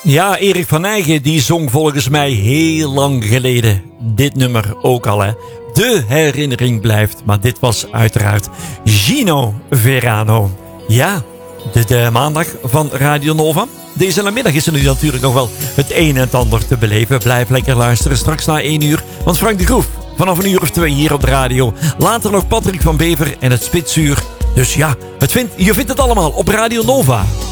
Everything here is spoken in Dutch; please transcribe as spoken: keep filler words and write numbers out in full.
Ja, Erik van Eygen die zong volgens mij heel lang geleden dit nummer ook al, hè. De herinnering blijft, maar dit was uiteraard Gino Verano. Ja, de, de maandag van Radio Nova. Deze namiddag is er nu natuurlijk nog wel het een en het ander te beleven. Blijf lekker luisteren, straks na één uur. Want Frank de Groef, vanaf een uur of twee hier op de radio. Later nog Patrick van Bever en het Spitsuur. Dus ja, het vindt, je vindt het allemaal op Radio Nova.